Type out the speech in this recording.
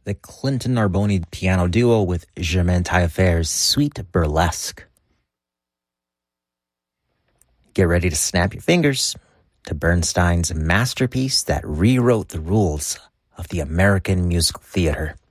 the Clinton Narboni piano duo with Germaine Taillefer's Sweet Burlesque. Get ready to snap your fingers to Bernstein's masterpiece that rewrote the rules of the American musical theater.